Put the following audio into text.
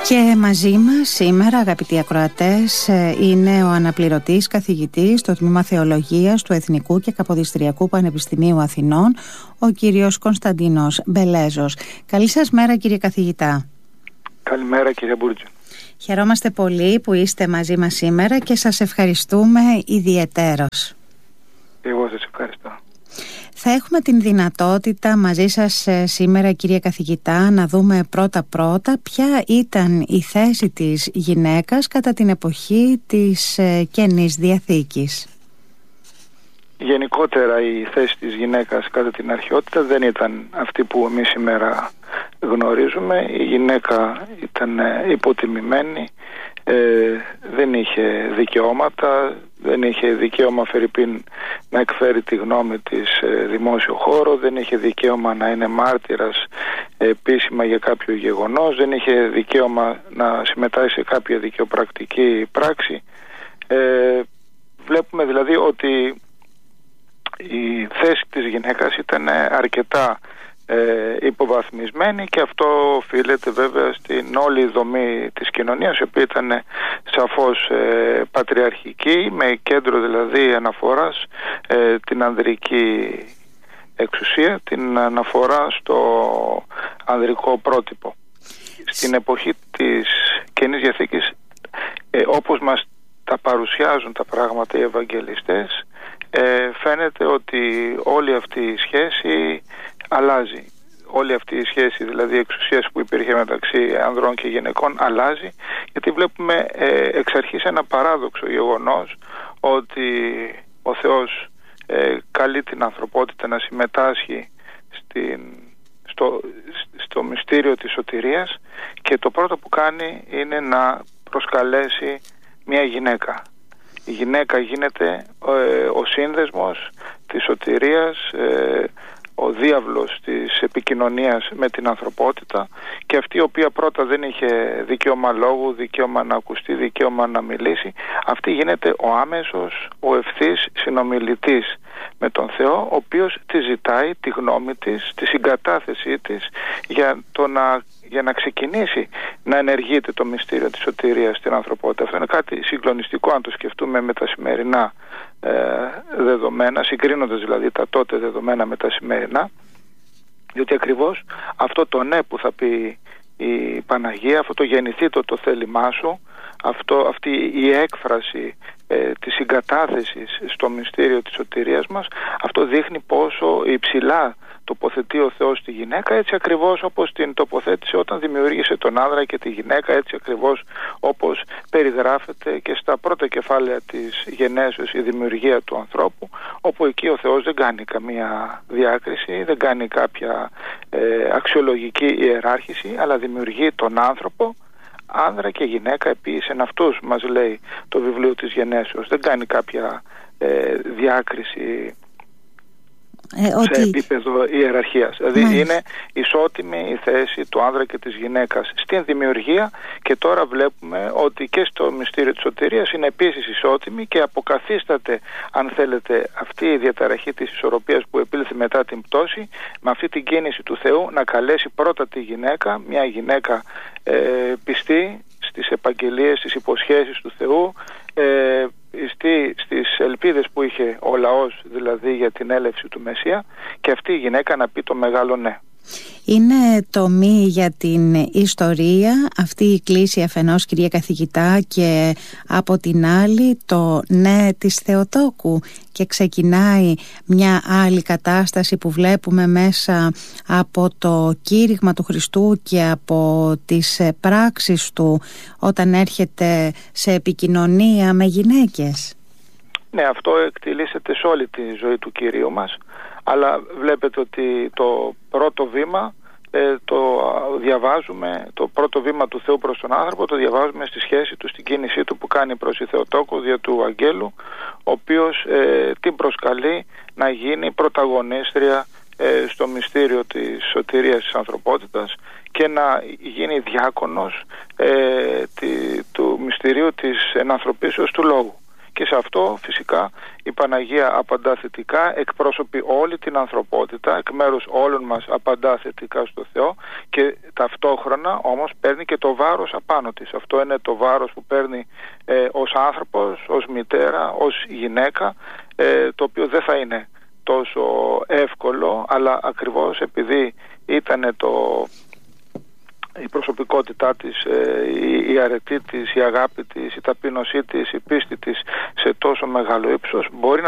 Και μαζί μας σήμερα, αγαπητοί ακροατές, είναι ο αναπληρωτής καθηγητής στο Τμήμα Θεολογίας του Εθνικού και Καποδιστριακού Πανεπιστημίου Αθηνών, ο κύριος Κωνσταντίνος Μπελέζος. Καλή σας μέρα, κύριε καθηγητά. Καλημέρα, κύριε Μπούρτζη. Χαιρόμαστε πολύ που είστε μαζί μας σήμερα και σας ευχαριστούμε ιδιαιτέρως. Εγώ σας ευχαριστώ. Θα έχουμε την δυνατότητα μαζί σας σήμερα, κύριε καθηγητά, να δούμε πρώτα-πρώτα ποια ήταν η θέση της γυναίκας κατά την εποχή της Καινής Διαθήκης. Γενικότερα η θέση της γυναίκας κατά την αρχαιότητα δεν ήταν αυτή που εμείς σήμερα γνωρίζουμε. Η γυναίκα ήταν υποτιμημένη, δεν είχε δικαιώματα, δεν είχε δικαίωμα φερειπίν να εκφέρει τη γνώμη της σε δημόσιο χώρο, δεν είχε δικαίωμα να είναι μάρτυρας επίσημα για κάποιο γεγονός, δεν είχε δικαίωμα να συμμετάσχει σε κάποια δικαιοπρακτική πράξη. Βλέπουμε δηλαδή ότι η θέση της γυναίκας ήταν αρκετά υποβαθμισμένη και αυτό οφείλεται βέβαια στην όλη δομή της κοινωνίας, η οποία ήταν σαφώς πατριαρχική, με κέντρο δηλαδή αναφοράς την ανδρική εξουσία, την αναφορά στο ανδρικό πρότυπο. Στην εποχή της Καινής Διαθήκης, όπως μας τα παρουσιάζουν τα πράγματα οι Ευαγγελιστές, φαίνεται ότι όλη αυτή η σχέση αλλάζει. Όλη αυτή η σχέση δηλαδή εξουσίας που υπήρχε μεταξύ ανδρών και γυναικών αλλάζει, γιατί βλέπουμε εξ αρχής ένα παράδοξο γεγονός ότι ο Θεός καλεί την ανθρωπότητα να συμμετάσχει στο μυστήριο της σωτηρίας και το πρώτο που κάνει είναι να προσκαλέσει μια γυναίκα. Η γυναίκα γίνεται ο σύνδεσμος της σωτηρίας, ο διάβλος της επικοινωνίας με την ανθρωπότητα, και αυτή η οποία πρώτα δεν είχε δικαίωμα λόγου, δικαίωμα να ακουστεί, δικαίωμα να μιλήσει, αυτή γίνεται ο άμεσος, ο ευθύς συνομιλητής με τον Θεό, ο οποίος τη ζητάει τη γνώμη της, τη συγκατάθεσή της για να ξεκινήσει να ενεργείται το μυστήριο της σωτηρίας στην ανθρωπότητα. Αυτό είναι κάτι συγκλονιστικό αν το σκεφτούμε με τα σημερινά δεδομένα, συγκρίνοντας δηλαδή τα τότε δεδομένα με τα σημερινά, διότι ακριβώς αυτό το ναι που θα πει η Παναγία, αυτό το γεννηθήτω το θέλημά σου, αυτή η έκφραση της συγκατάθεσης στο μυστήριο της σωτηρίας μας, αυτό δείχνει πόσο υψηλά τοποθετεί ο Θεός τη γυναίκα, έτσι ακριβώς όπως την τοποθέτησε όταν δημιούργησε τον άνδρα και τη γυναίκα, έτσι ακριβώς όπως περιγράφεται και στα πρώτα κεφάλαια της γενέσεως η δημιουργία του ανθρώπου, όπου εκεί ο Θεός δεν κάνει καμία διάκριση, δεν κάνει κάποια αξιολογική ιεράρχηση, αλλά δημιουργεί τον άνθρωπο, άνδρα και γυναίκα επίσης, εν αυτούς μας λέει το βιβλίο της γενέσεως, δεν κάνει κάποια διάκριση σε επίπεδο ιεραρχίας. Δηλαδή είναι ισότιμη η θέση του άνδρα και της γυναίκας στην δημιουργία, και τώρα βλέπουμε ότι και στο μυστήριο της σωτηρίας είναι επίσης ισότιμη και αποκαθίσταται, αν θέλετε, αυτή η διαταραχή της ισορροπίας που επήλθε μετά την πτώση, με αυτή την κίνηση του Θεού να καλέσει πρώτα τη γυναίκα, μια γυναίκα πιστή στις επαγγελίες, στις υποσχέσεις του Θεού, στις ελπίδες που είχε ο λαός δηλαδή για την έλευση του Μεσσία, και αυτή η γυναίκα να πει το μεγάλο ναι. Είναι τομή για την ιστορία αυτή η κλίση αφενός, κύριε καθηγητά, και από την άλλη το ναι της Θεοτόκου, και ξεκινάει μια άλλη κατάσταση που βλέπουμε μέσα από το κήρυγμα του Χριστού και από τις πράξεις του όταν έρχεται σε επικοινωνία με γυναίκες. Ναι, αυτό εκτιλήσεται σε όλη τη ζωή του Κυρίου μας, αλλά βλέπετε ότι το πρώτο βήμα το διαβάζουμε, το πρώτο βήμα του Θεού προς τον άνθρωπο το διαβάζουμε στη σχέση του, στην κίνησή του που κάνει προς τη Θεοτόκο δια του Αγγέλου, ο οποίος την προσκαλεί να γίνει πρωταγωνίστρια στο μυστήριο της σωτηρίας της ανθρωπότητας και να γίνει διάκονος του μυστηρίου της ενανθρωπίσεως του λόγου. και σε αυτό φυσικά η Παναγία απαντά θετικά, εκπρόσωπη όλη την ανθρωπότητα, εκ μέρους όλων μας απαντά θετικά στο Θεό και ταυτόχρονα όμως παίρνει και το βάρος απάνω της. Αυτό είναι το βάρος που παίρνει ως άνθρωπος, ως μητέρα, ως γυναίκα, το οποίο δεν θα είναι τόσο εύκολο, αλλά ακριβώς επειδή ήταν η προσωπικότητά της, η αρετή της, η αγάπη της, η ταπείνωσή της, η πίστη της σε τόσο μεγάλο ύψος, μπορεί